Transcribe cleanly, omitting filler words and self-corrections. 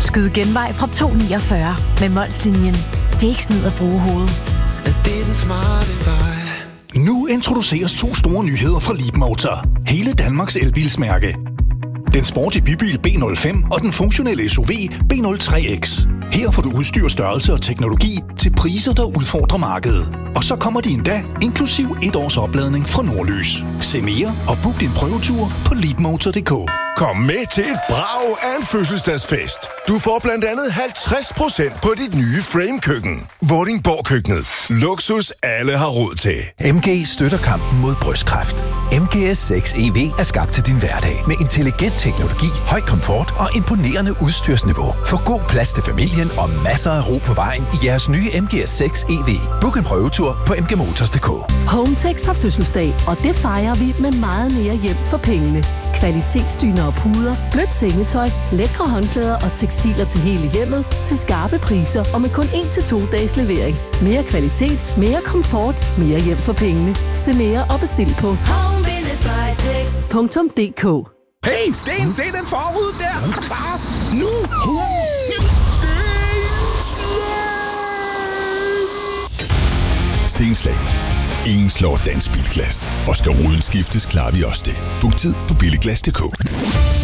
Skyd genvej fra 249 med Molslinjen. Det er ikke snyd at bruge hovedet. Nu introduceres 2 store nyheder fra Leapmotor. Hele Danmarks elbilsmærke. Den sporty bybil B05 og den funktionelle SUV B03X. Her får du udstyr, størrelse og teknologi til priser, der udfordrer markedet. Og så kommer de endda inklusiv 1 års opladning fra Nordlys. Se mere og book din prøvetur på leapmotor.dk. Kom med til et brag af en fødselsdagsfest. Du får blandt andet 50% på dit nye Frame-køkken. Vordingborg-køkkenet. Luksus alle har råd til. MG støtter kampen mod brystkræft. MGS 6 EV er skabt til din hverdag med intelligent teknologi, høj komfort og imponerende udstyrsniveau. Få god plads til familien og masser af ro på vejen i jeres nye MGS 6 EV. Book en prøvetur på mgmotors.dk. Hometex har fødselsdag, og det fejrer vi med meget mere hjem for pengene. Kvalitetsdyner og puder, blødt sengetøj, lækre håndklæder og tekstiler til hele hjemmet til skarpe priser og med kun 1-2 dages levering. Mere kvalitet, mere komfort, mere hjem for pengene. Se mere og bestil på home-tex.dk. Hey, Sten, se den forud der! Klar, nu! Stenslag. Ingen slår dansk bilglas. Og skal ruden skiftes, klarer vi også det. Book tid på billiglas.dk.